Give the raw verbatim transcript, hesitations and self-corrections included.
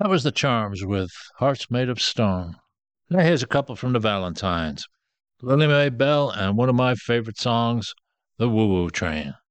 That was the Charms with Hearts Made of Stone. Now here's a couple from the Valentines. Lily Mae Bell and one of my favorite songs, The Woo Woo Train.